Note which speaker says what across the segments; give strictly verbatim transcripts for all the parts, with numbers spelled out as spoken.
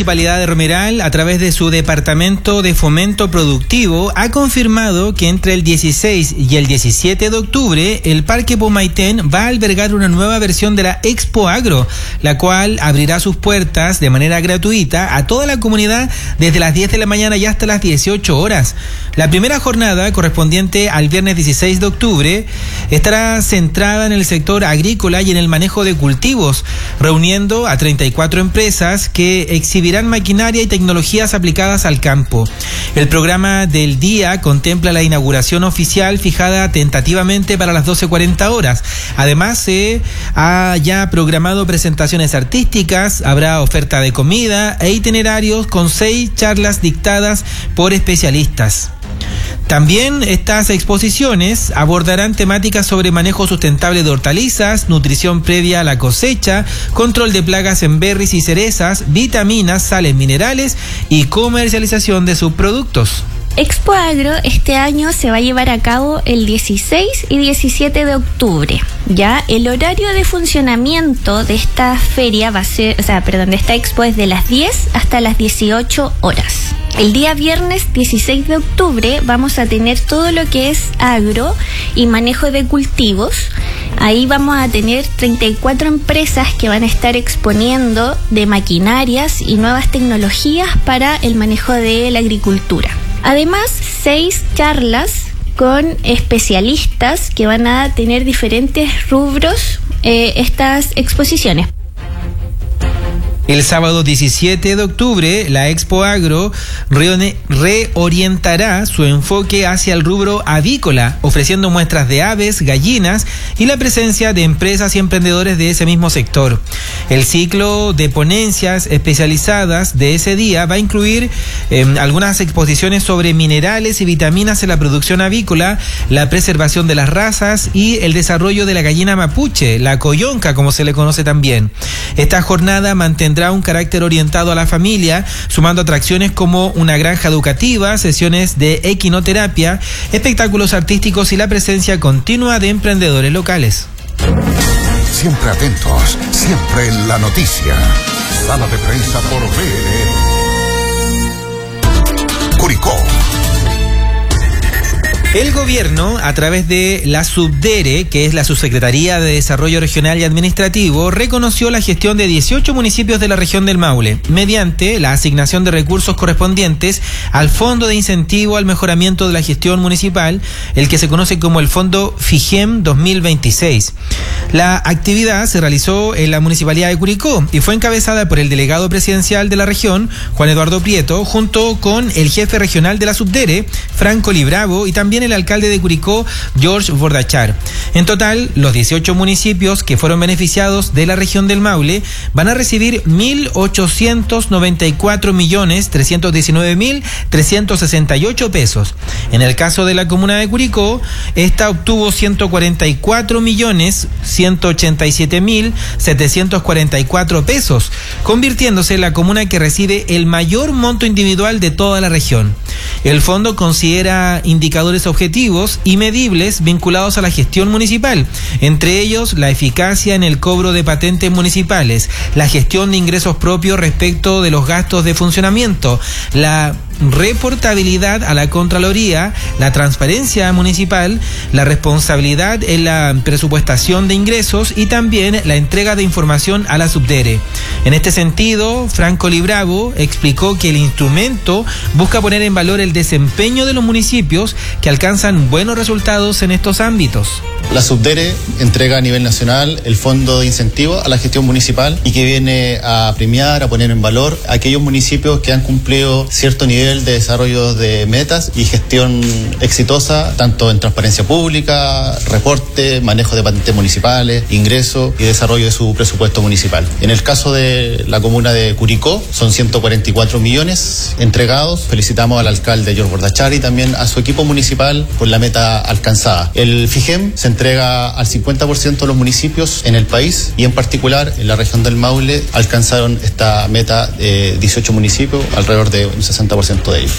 Speaker 1: Municipalidad de Romeral, a través de su Departamento de Fomento Productivo, ha confirmado que entre el dieciséis y el diecisiete de octubre, el Parque Pomaitén va a albergar una nueva versión de la Expo Agro, la cual abrirá sus puertas de manera gratuita a toda la comunidad desde las diez de la mañana y hasta las dieciocho horas. La primera jornada, correspondiente al viernes dieciséis de octubre, estará centrada en el sector agrícola y en el manejo de cultivos, reuniendo a treinta y cuatro empresas que exhibirán maquinaria y tecnologías aplicadas al campo. El programa del día contempla la inauguración oficial fijada tentativamente para las doce cuarenta horas. Además, se ha ya programado presentaciones artísticas, habrá oferta de comida e itinerarios con seis charlas dictadas por especialistas. También estas exposiciones abordarán temáticas sobre manejo sustentable de hortalizas, nutrición previa a la cosecha, control de plagas en berries y cerezas, vitaminas, sales minerales y comercialización de subproductos.
Speaker 2: Expo Agro este año se va a llevar a cabo el dieciséis y diecisiete de octubre. Ya el horario de funcionamiento de esta feria va a ser, o sea, perdón, de esta expo es de las diez hasta las dieciocho horas. El día viernes dieciséis de octubre vamos a tener todo lo que es agro y manejo de cultivos. Ahí vamos a tener treinta y cuatro empresas que van a estar exponiendo de maquinarias y nuevas tecnologías para el manejo de la agricultura. Además, seis charlas con especialistas que van a tener diferentes rubros eh, estas exposiciones.
Speaker 1: El sábado diecisiete de octubre, la Expo Agro reorientará su enfoque hacia el rubro avícola, ofreciendo muestras de aves, gallinas y la presencia de empresas y emprendedores de ese mismo sector. El ciclo de ponencias especializadas de ese día va a incluir eh, algunas exposiciones sobre minerales y vitaminas en la producción avícola, la preservación de las razas y el desarrollo de la gallina mapuche, la coyonca como se le conoce también. Esta jornada mantendrá un carácter orientado a la familia, sumando atracciones como una granja educativa, sesiones de equinoterapia, espectáculos artísticos y la presencia continua de emprendedores locales.
Speaker 3: Siempre atentos, siempre en la noticia. Sala de prensa por V N. Curicó.
Speaker 1: El gobierno, a través de la Subdere, que es la Subsecretaría de Desarrollo Regional y Administrativo, reconoció la gestión de dieciocho municipios de la región del Maule, mediante la asignación de recursos correspondientes al Fondo de Incentivo al Mejoramiento de la Gestión Municipal, el que se conoce como el Fondo FIGEM dos mil veintiséis. La actividad se realizó en la Municipalidad de Curicó y fue encabezada por el delegado presidencial de la región, Juan Eduardo Prieto, junto con el jefe regional de la Subdere, Franco Libravo, y también el alcalde de Curicó, George Bordachar. En total, los dieciocho municipios que fueron beneficiados de la región del Maule van a recibir mil ochocientos noventa y cuatro millones trescientos diecinueve mil trescientos sesenta y ocho pesos. En el caso de la comuna de Curicó, esta obtuvo ciento cuarenta y cuatro millones ciento ochenta y siete mil setecientos cuarenta y cuatro pesos, convirtiéndose en la comuna que recibe el mayor monto individual de toda la región. El fondo considera indicadores objetivos y medibles vinculados a la gestión municipal, entre ellos la eficacia en el cobro de patentes municipales, la gestión de ingresos propios respecto de los gastos de funcionamiento, la reportabilidad a la Contraloría, la transparencia municipal, la responsabilidad en la presupuestación de ingresos y también la entrega de información a la Subdere. En este sentido, Franco Libravo explicó que el instrumento busca poner en valor el desempeño de los municipios que alcanzan buenos resultados en estos ámbitos.
Speaker 4: La Subdere entrega a nivel nacional el fondo de incentivo a la gestión municipal y que viene a premiar, a poner en valor a aquellos municipios que han cumplido cierto nivel de desarrollo de metas y gestión exitosa, tanto en transparencia pública, reporte, manejo de patentes municipales, ingreso y desarrollo de su presupuesto municipal. En el caso de la comuna de Curicó, son ciento cuarenta y cuatro millones entregados. Felicitamos al alcalde George Bordachar y también a su equipo municipal por la meta alcanzada. El FIGEM se entrega al cincuenta por ciento de los municipios en el país y en particular en la región del Maule alcanzaron esta meta de dieciocho municipios, alrededor de un sesenta por ciento de ellos.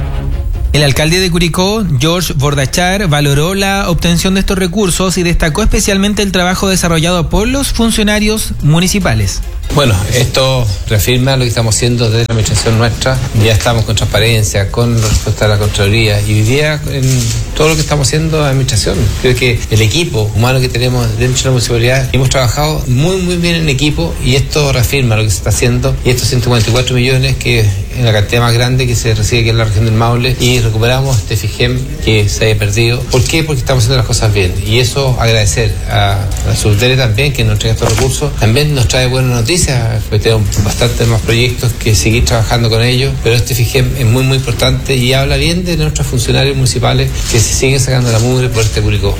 Speaker 1: El alcalde de Curicó, George Bordachar, valoró la obtención de estos recursos y destacó especialmente el trabajo desarrollado por los funcionarios municipales.
Speaker 5: Bueno, esto reafirma lo que estamos haciendo desde la administración nuestra. Ya estamos con transparencia, con respuesta a la Contraloría y hoy día en todo lo que estamos haciendo en administración. Creo que el equipo humano que tenemos dentro de la municipalidad, hemos trabajado muy muy bien en equipo y esto reafirma lo que se está haciendo y estos ciento cuarenta y cuatro millones que es la cantidad más grande que se recibe aquí en la región del Maule y recuperamos este FIGEM que se había perdido. ¿Por qué? Porque estamos haciendo las cosas bien y eso agradecer a la Subdere también que nos entrega estos recursos. También nos trae buenas noticias, porque tenemos bastantes más proyectos que seguir trabajando con ellos, pero este FIGEM es muy muy importante y habla bien de nuestros funcionarios municipales que se siguen sacando la mugre por este Curicó.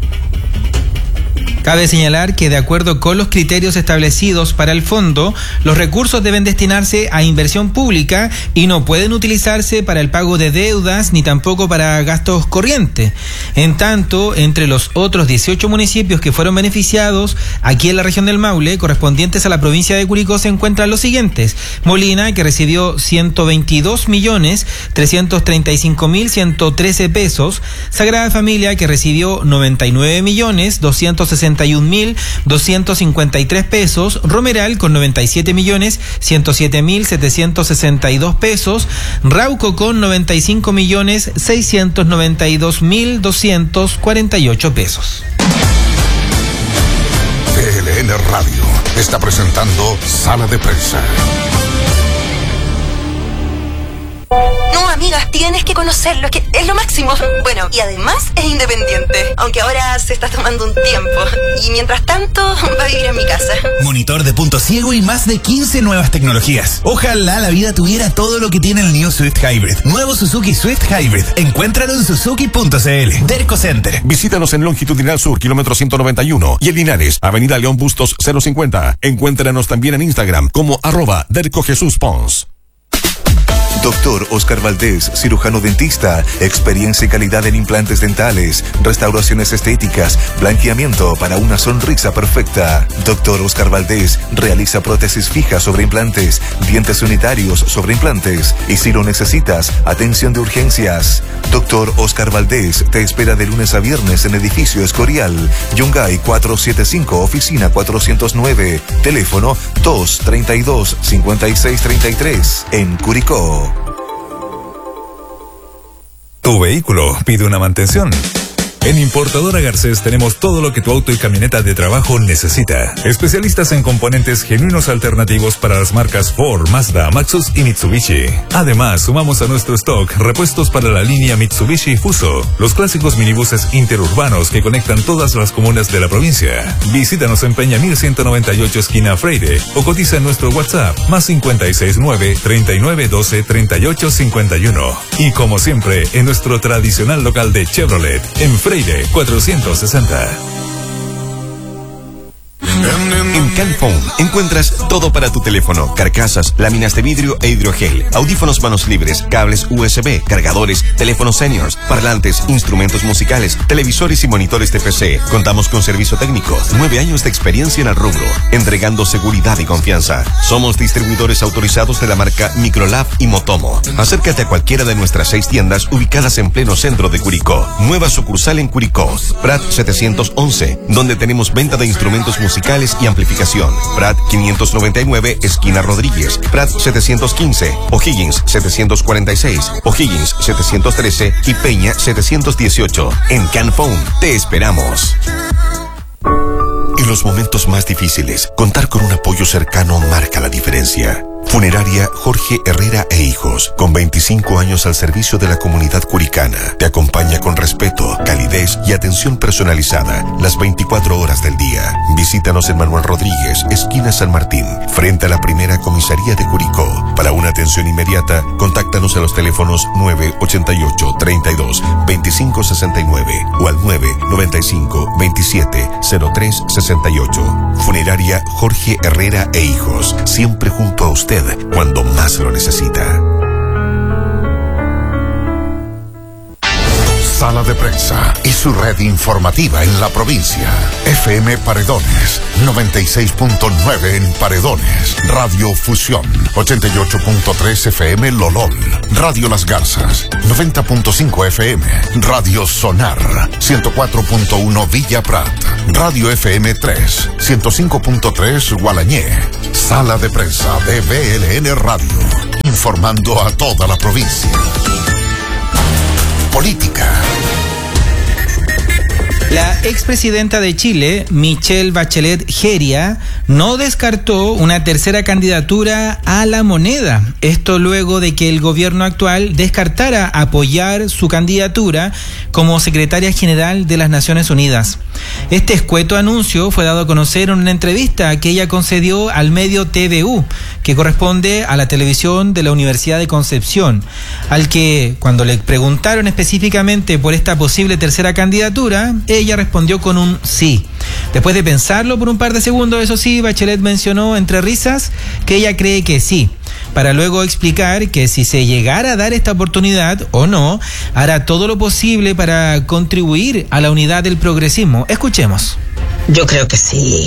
Speaker 1: Cabe señalar que de acuerdo con los criterios establecidos para el fondo, los recursos deben destinarse a inversión pública y no pueden utilizarse para el pago de deudas ni tampoco para gastos corrientes. En tanto, entre los otros dieciocho municipios que fueron beneficiados aquí en la región del Maule, correspondientes a la provincia de Curicó, se encuentran los siguientes: Molina, que recibió ciento veintidós millones trescientos treinta y cinco mil ciento trece pesos, Sagrada Familia, que recibió noventa y nueve millones doscientos sesenta y un mil doscientos cincuenta y tres pesos, Romeral con noventa y siete millones ciento siete mil setecientos sesenta y dos pesos, Rauco con noventa y cinco millones seiscientos noventa y dos mil doscientos cuarenta y ocho pesos.
Speaker 3: T L N Radio está presentando Sala de Prensa.
Speaker 6: No, amigas, tienes que conocerlo, es que es lo máximo. Bueno, y además es independiente, aunque ahora se está tomando un tiempo. Y mientras tanto, va a vivir en mi casa.
Speaker 7: Monitor de punto ciego y más de quince nuevas tecnologías. Ojalá la vida tuviera todo lo que tiene el New Swift Hybrid. Nuevo Suzuki Swift Hybrid. Encuéntralo en suzuki punto c l. Derco Center.
Speaker 8: Visítanos en Longitudinal Sur, kilómetro ciento noventa y uno. Y en Linares, Avenida León Bustos cero cincuenta. Encuéntranos también en Instagram como arroba Derco Jesús Pons.
Speaker 9: Doctor Oscar Valdés, cirujano dentista, experiencia y calidad en implantes dentales, restauraciones estéticas, blanqueamiento para una sonrisa perfecta. Doctor Oscar Valdés realiza prótesis fijas sobre implantes, dientes unitarios sobre implantes y si lo necesitas, atención de urgencias. Doctor Oscar Valdés te espera de lunes a viernes en edificio Escorial, Yungay cuatrocientos setenta y cinco, oficina cuatrocientos nueve, teléfono dos treinta y dos, cincuenta y seis treinta y tres, en Curicó.
Speaker 10: Tu vehículo pide una mantención. En Importadora Garcés tenemos todo lo que tu auto y camioneta de trabajo necesita. Especialistas en componentes genuinos alternativos para las marcas Ford, Mazda, Maxus y Mitsubishi. Además, sumamos a nuestro stock repuestos para la línea Mitsubishi Fuso, los clásicos minibuses interurbanos que conectan todas las comunas de la provincia. Visítanos en Peña mil ciento noventa y ocho esquina Freire o cotiza en nuestro WhatsApp más cincuenta y seis nueve, treinta y nueve doce, treinta y ocho cincuenta y uno. Y como siempre, en nuestro tradicional local de Chevrolet, en Freire cuatrocientos sesenta.
Speaker 11: En Canphone encuentras todo para tu teléfono: carcasas, láminas de vidrio e hidrogel, audífonos manos libres, cables U S B, cargadores, teléfonos seniors, parlantes, instrumentos musicales, televisores y monitores de P C. Contamos con servicio técnico, nueve años de experiencia en el rubro, entregando seguridad y confianza. Somos distribuidores autorizados de la marca Microlab y Motomo. Acércate a cualquiera de nuestras seis tiendas ubicadas en pleno centro de Curicó. Nueva sucursal en Curicó, Prat setecientos once, donde tenemos venta de instrumentos musicales y amplificación. Prat quinientos noventa y nueve, esquina Rodríguez. Prat setecientos quince, O'Higgins setecientos cuarenta y seis, O'Higgins setecientos trece y Peña setecientos dieciocho. En Canphone te esperamos.
Speaker 3: En los momentos más difíciles, contar con un apoyo cercano marca la diferencia. Funeraria Jorge Herrera e Hijos, con veinticinco años al servicio de la comunidad curicana, te acompaña con respeto, calidez y atención personalizada las veinticuatro horas del día. Visítanos en Manuel Rodríguez, esquina San Martín, frente a la primera comisaría de Curicó. Para una atención inmediata, contáctanos a los teléfonos nueve ochenta y ocho, treinta y dos, veinticinco sesenta y nueve o al nueve noventa y cinco, veintisiete, cero tres sesenta y ocho. Funeraria Jorge Herrera e Hijos, siempre junto a usted cuando más lo necesita.
Speaker 12: Sala de Prensa y su red informativa en la provincia. F M Paredones, noventa y seis punto nueve en Paredones. Radio Fusión, ochenta y ocho punto tres F M Lolol. Radio Las Garzas, noventa punto cinco F M. Radio Sonar, ciento cuatro punto uno Villa Prat. Radio F M tres, ciento cinco punto tres Gualañé. Sala de Prensa de B L N Radio, informando a toda la provincia. Política.
Speaker 1: La expresidenta de Chile, Michelle Bachelet Jeria, no descartó una tercera candidatura a la moneda. Esto luego de que el gobierno actual descartara apoyar su candidatura como secretaria general de las Naciones Unidas. Este escueto anuncio fue dado a conocer en una entrevista que ella concedió al medio T V U, que corresponde a la televisión de la Universidad de Concepción, al que, cuando le preguntaron específicamente por esta posible tercera candidatura, ella respondió con un sí. Después de pensarlo por un par de segundos, eso sí, Bachelet mencionó entre risas que ella cree que sí, para luego explicar que si se llegara a dar esta oportunidad o no, hará todo lo posible para contribuir a la unidad del progresismo. Escuchemos.
Speaker 13: Yo creo que sí.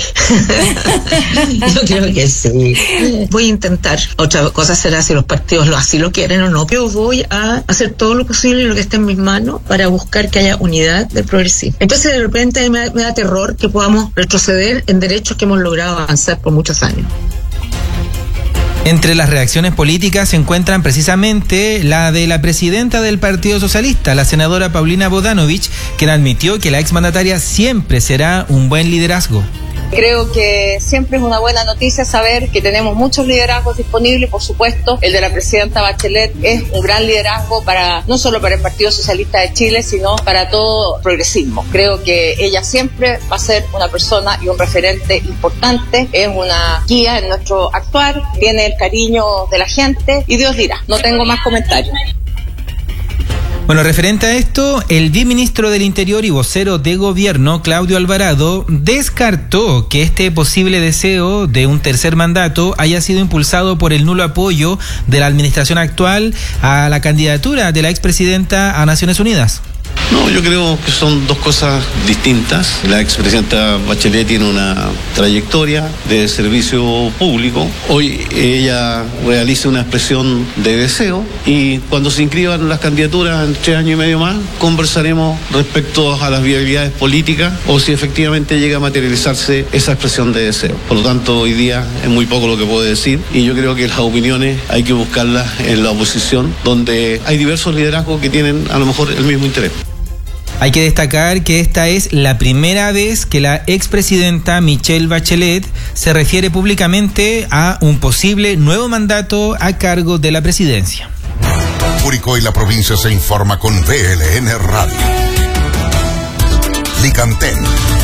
Speaker 13: Yo creo que sí. Voy a intentar. Otra cosa será si los partidos lo así lo quieren o no. Yo voy a hacer todo lo posible y lo que esté en mis manos para buscar que haya unidad del progresismo. Entonces de repente me, me da terror que podamos retroceder en derechos que hemos logrado avanzar por muchos años.
Speaker 1: Entre las reacciones políticas se encuentran precisamente la de la presidenta del Partido Socialista, la senadora Paulina Bodanovich, quien admitió que la exmandataria siempre será un buen liderazgo.
Speaker 14: Creo que siempre es una buena noticia saber que tenemos muchos liderazgos disponibles. Por supuesto, el de la presidenta Bachelet es un gran liderazgo para no solo para el Partido Socialista de Chile, sino para todo progresismo. Creo que ella siempre va a ser una persona y un referente importante, es una guía en nuestro actuar, tiene el cariño de la gente y Dios dirá. No tengo más comentarios.
Speaker 1: Bueno, referente a esto, el viceministro del Interior y vocero de gobierno, Claudio Alvarado, descartó que este posible deseo de un tercer mandato haya sido impulsado por el nulo apoyo de la administración actual a la candidatura de la expresidenta a Naciones Unidas.
Speaker 15: No, yo creo que son dos cosas distintas. La expresidenta Bachelet tiene una trayectoria de servicio público. Hoy ella realiza una expresión de deseo y cuando se inscriban las candidaturas en tres años y medio más, conversaremos respecto a las viabilidades políticas o si efectivamente llega a materializarse esa expresión de deseo. Por lo tanto, hoy día es muy poco lo que puedo decir y yo creo que las opiniones hay que buscarlas en la oposición, donde hay diversos liderazgos que tienen a lo mejor el mismo interés.
Speaker 1: Hay que destacar que esta es la primera vez que la expresidenta Michelle Bachelet se refiere públicamente a un posible nuevo mandato a cargo de la presidencia.
Speaker 12: Curicó y la provincia se informa con B L N Radio. Licantén.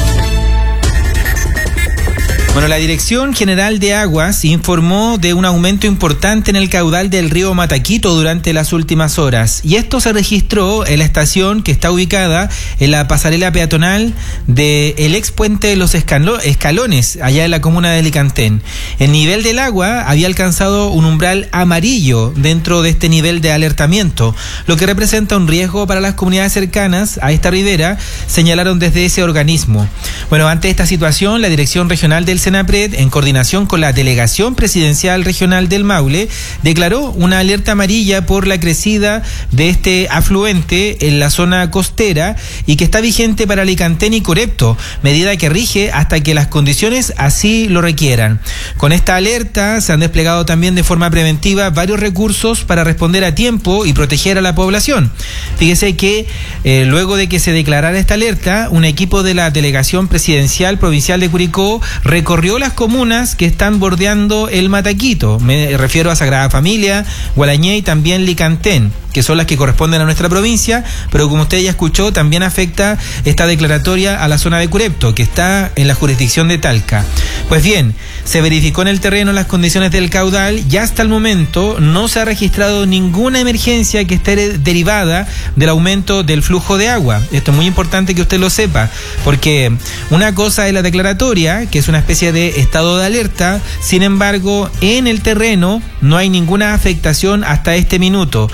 Speaker 1: Bueno, la Dirección General de Aguas informó de un aumento importante en el caudal del río Mataquito durante las últimas horas. Y esto se registró en la estación que está ubicada en la pasarela peatonal del ex puente de los Escalones, allá en la comuna de Licantén. El nivel del agua había alcanzado un umbral amarillo dentro de este nivel de alertamiento, lo que representa un riesgo para las comunidades cercanas a esta ribera, señalaron desde ese organismo. Bueno, ante esta situación, la Dirección Regional del Senapred, en coordinación con la Delegación Presidencial Regional del Maule, declaró una alerta amarilla por la crecida de este afluente en la zona costera y que está vigente para Licantén y Corepto, medida que rige hasta que las condiciones así lo requieran. Con esta alerta se han desplegado también de forma preventiva varios recursos para responder a tiempo y proteger a la población. Fíjese que eh, luego de que se declarara esta alerta, un equipo de la Delegación Presidencial Provincial de Curicó recorrió las comunas que están bordeando el Mataquito. Me refiero a Sagrada Familia, Gualañé y también Licantén, que son las que corresponden a nuestra provincia, pero como usted ya escuchó, también afecta esta declaratoria a la zona de Curepto, que está en la jurisdicción de Talca. Pues bien, se verificó en el terreno las condiciones del caudal y hasta el momento no se ha registrado ninguna emergencia que esté derivada del aumento del flujo de agua. Esto es muy importante que usted lo sepa, porque una cosa es la declaratoria, que es una especie de estado de alerta, sin embargo, en el terreno no hay ninguna afectación hasta este minuto. También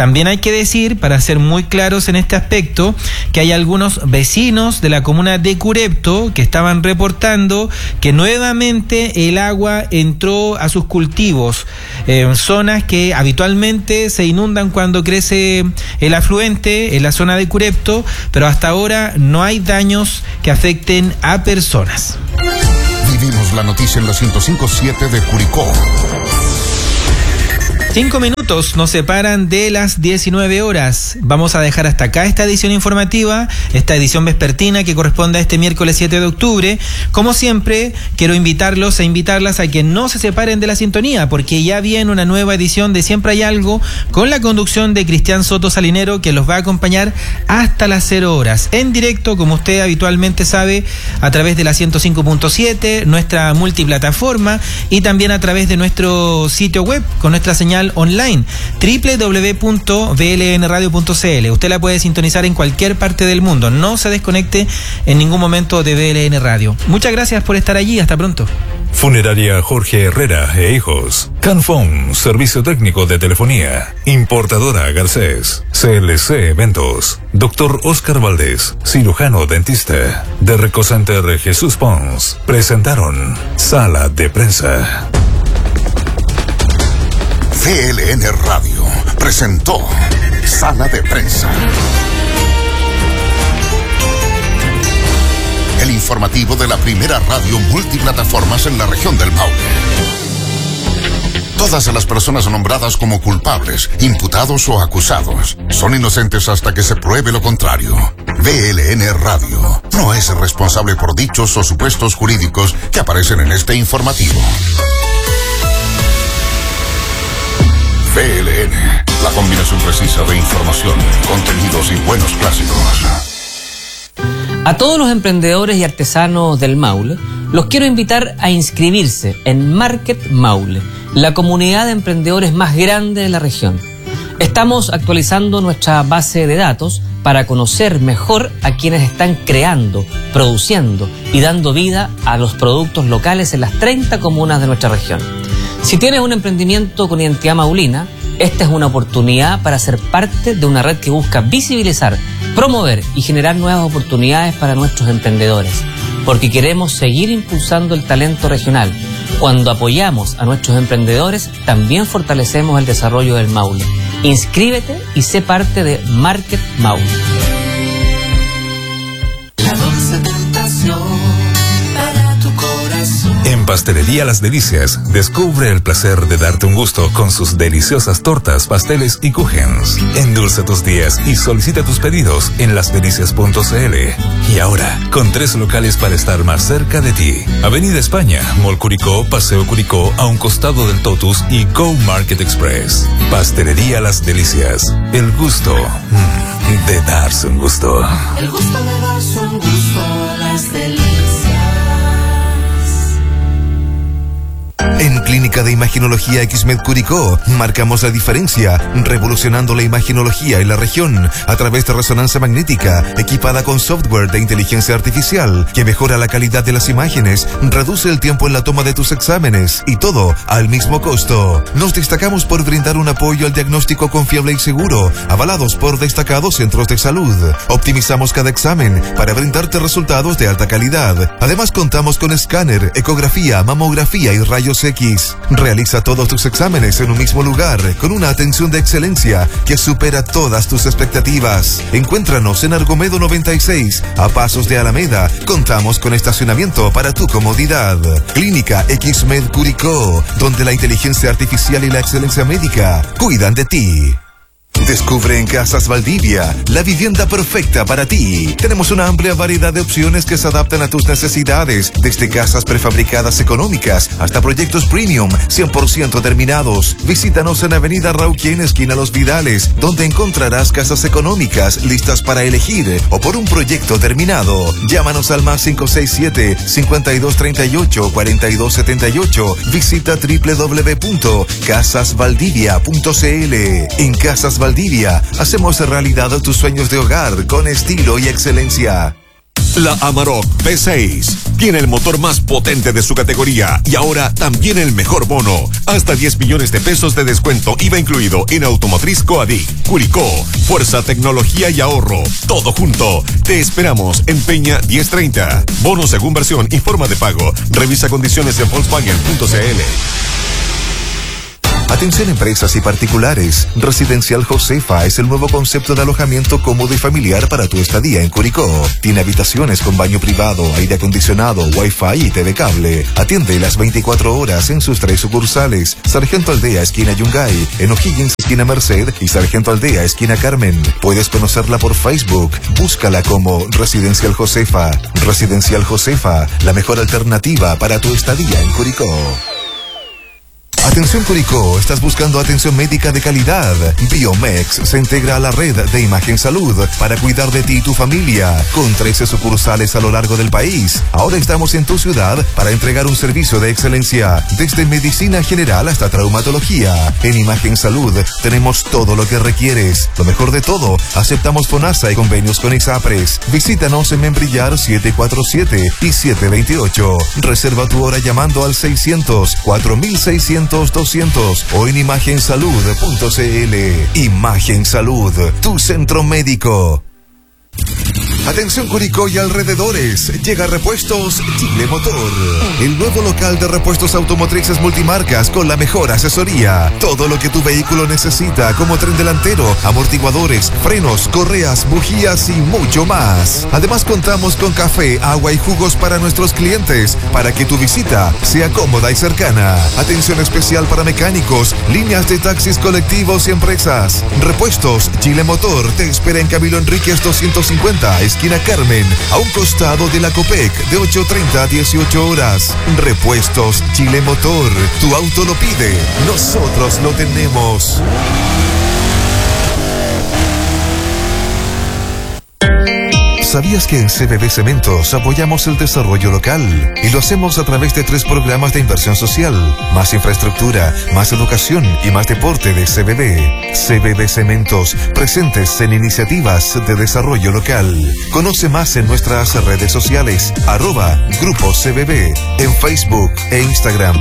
Speaker 1: También hay que decir, para ser muy claros en este aspecto, que hay algunos vecinos de la comuna de Curepto que estaban reportando que nuevamente el agua entró a sus cultivos en zonas que habitualmente se inundan cuando crece el afluente en la zona de Curepto, pero hasta ahora no hay daños que afecten a personas.
Speaker 12: Vivimos la noticia en la ciento cinco punto siete de Curicó.
Speaker 1: Cinco minutos nos separan de las diecinueve horas. Vamos a dejar hasta acá esta edición informativa, esta edición vespertina que corresponde a este miércoles siete de octubre. Como siempre, quiero invitarlos e invitarlas a que no se separen de la sintonía, porque ya viene una nueva edición de Siempre Hay Algo, con la conducción de Cristian Soto Salinero, que los va a acompañar hasta las cero horas, en directo, como usted habitualmente sabe, a través de la ciento cinco punto siete, nuestra multiplataforma, y también a través de nuestro sitio web, con nuestra señal online, doble u doble u doble u punto v l n radio punto c l. Usted la puede sintonizar en cualquier parte del mundo. No se desconecte en ningún momento de V L N Radio. Muchas gracias por estar allí. Hasta pronto.
Speaker 10: Funeraria Jorge Herrera e Hijos. Canfón, servicio técnico de telefonía. Importadora Garcés. C L C Eventos. Doctor Oscar Valdés, cirujano dentista. De Recocenter Jesús Pons. Presentaron Sala de Prensa.
Speaker 12: V L N Radio presentó Sala de Prensa. El informativo de la primera radio multiplataformas en la región del Maule. Todas las personas nombradas como culpables, imputados o acusados son inocentes hasta que se pruebe lo contrario. V L N Radio no es responsable por dichos o supuestos jurídicos que aparecen en este informativo. V L N, la combinación precisa de información, contenidos y buenos clásicos.
Speaker 16: A todos los emprendedores y artesanos del Maule, los quiero invitar a inscribirse en Market Maule, la comunidad de emprendedores más grande de la región. Estamos actualizando nuestra base de datos para conocer mejor a quienes están creando, produciendo y dando vida a los productos locales en las treinta comunas de nuestra región. Si tienes un emprendimiento con identidad maulina, esta es una oportunidad para ser parte de una red que busca visibilizar, promover y generar nuevas oportunidades para nuestros emprendedores, porque queremos seguir impulsando el talento regional. Cuando apoyamos a nuestros emprendedores, también fortalecemos el desarrollo del Maule. Inscríbete y sé parte de Market Maule.
Speaker 17: La dulce tentación para tu corazón.
Speaker 10: En Pastelería Las Delicias, descubre el placer de darte un gusto con sus deliciosas tortas, pasteles y kuchens. Endulza tus días y solicita tus pedidos en las delicias punto c l. Y ahora, con tres locales para estar más cerca de ti. Avenida España, Mall Curicó, Paseo Curicó, a un costado del Totus y Go Market Express. Pastelería Las Delicias, el gusto mm, de darse un gusto.
Speaker 17: El gusto de darse un gusto a Las Delicias.
Speaker 9: En Clínica de Imaginología X-Med Curicó marcamos la diferencia, revolucionando la imaginología en la región a través de resonancia magnética equipada con software de inteligencia artificial que mejora la calidad de las imágenes, reduce el tiempo en la toma de tus exámenes y todo al mismo costo. Nos destacamos por brindar un apoyo al diagnóstico confiable y seguro, avalados por destacados centros de salud. Optimizamos cada examen para brindarte resultados de alta calidad. Además contamos con escáner, ecografía, mamografía y rayos X. Realiza todos tus exámenes en un mismo lugar, con una atención de excelencia que supera todas tus expectativas. Encuéntranos en Argomedo noventa y seis, a pasos de Alameda. Contamos con estacionamiento para tu comodidad. Clínica X-Med Curicó, donde la inteligencia artificial y la excelencia médica cuidan de ti. Descubre en Casas Valdivia la vivienda perfecta para ti. Tenemos una amplia variedad de opciones que se adaptan a tus necesidades, desde casas prefabricadas económicas hasta proyectos premium cien por ciento terminados. Visítanos en Avenida Rauquien, esquina Los Vidales, donde encontrarás casas económicas listas para elegir o por un proyecto terminado. Llámanos al más cinco seis siete, cinco dos tres ocho, cuatro dos siete ocho. Visita doble u doble u doble u punto casas valdivia punto c l. En Casas Valdivia hacemos realidad tus sueños de hogar con estilo y excelencia.
Speaker 8: La Amarok V seis tiene el motor más potente de su categoría y ahora también el mejor bono. Hasta diez millones de pesos de descuento I V A incluido en Automotriz Coadic, Curicó. Fuerza, tecnología y ahorro. Todo junto. Te esperamos en Peña diez treinta. Bono según versión y forma de pago. Revisa condiciones en Volkswagen punto c l.
Speaker 9: Atención empresas y particulares. Residencial Josefa es el nuevo concepto de alojamiento cómodo y familiar para tu estadía en Curicó. Tiene habitaciones con baño privado, aire acondicionado, wifi y T V cable. Atiende las veinticuatro horas en sus tres sucursales. Sargento Aldea, esquina Yungay, en O'Higgins, esquina Merced y Sargento Aldea, esquina Carmen. Puedes conocerla por Facebook. Búscala como Residencial Josefa. Residencial Josefa, la mejor alternativa para tu estadía en Curicó. Atención Curicó, ¿estás buscando atención médica de calidad? Biomex se integra a la red de Imagen Salud para cuidar de ti y tu familia, con trece sucursales a lo largo del país. Ahora estamos en tu ciudad para entregar un servicio de excelencia, desde medicina general hasta traumatología. En Imagen Salud tenemos todo lo que requieres. Lo mejor de todo, aceptamos FONASA y convenios con Exapres. Visítanos en Membrillar siete cuatro siete y siete dos ocho. Reserva tu hora llamando al seiscientos, cuatro mil seiscientos, doscientos o en imagen salud punto c l. Imagen Salud, tu centro médico. Atención Curicó y alrededores, llega Repuestos Chile Motor, el nuevo local de repuestos automotrices multimarcas con la mejor asesoría. Todo lo que tu vehículo necesita, como tren delantero, amortiguadores, frenos, correas, bujías y mucho más. Además contamos con café, agua y jugos para nuestros clientes, para que tu visita sea cómoda y cercana. Atención especial para mecánicos, líneas de taxis colectivos y empresas. Repuestos Chile Motor te espera en Camilo Enríquez doscientos cincuenta, esquina Carmen, a un costado de la Copec, de ocho treinta a dieciocho horas. Repuestos Chile Motor, tu auto lo pide, nosotros lo tenemos. ¿Sabías que en C B B Cementos apoyamos el desarrollo local? Y lo hacemos a través de tres programas de inversión social: más infraestructura, más educación y más deporte de C B B. C B B Cementos, presentes en iniciativas de desarrollo local. Conoce más en nuestras redes sociales, arroba Grupo C B B, en Facebook e Instagram.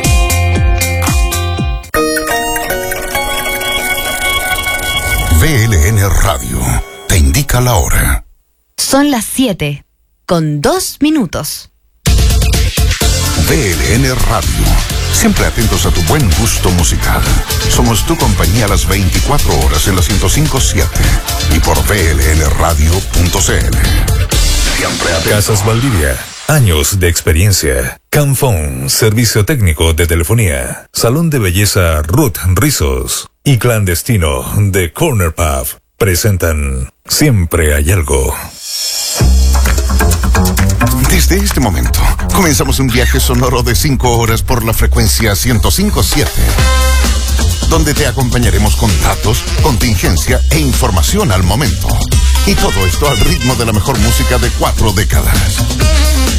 Speaker 12: V L N Radio te indica la hora.
Speaker 18: Son las siete, con dos minutos.
Speaker 12: V L N Radio, siempre atentos a tu buen gusto musical. Somos tu compañía a las veinticuatro horas en la ciento cinco punto siete y por v l n radio punto c l. Siempre atentos.
Speaker 10: Casas Valdivia, años de experiencia. Canfón, servicio técnico de telefonía. Salón de belleza Ruth Rizos y Clandestino de Corner Pub presentan Siempre hay algo.
Speaker 12: Desde este momento, comenzamos un viaje sonoro de cinco horas por la frecuencia ciento cinco punto siete, donde te acompañaremos con datos, contingencia e información al momento. Y todo esto al ritmo de la mejor música de cuatro décadas.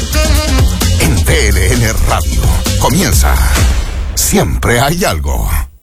Speaker 12: En V L N Radio, comienza Siempre hay algo.